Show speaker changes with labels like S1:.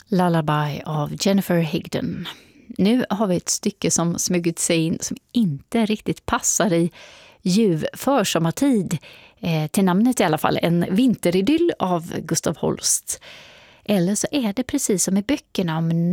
S1: Lullaby av Jennifer Higdon. Nu har vi ett stycke som smugit sig in som inte riktigt passar i ljuv försommartid. Till namnet i alla fall, en vinteridyll av Gustav Holst. Eller så är det precis som i böckerna om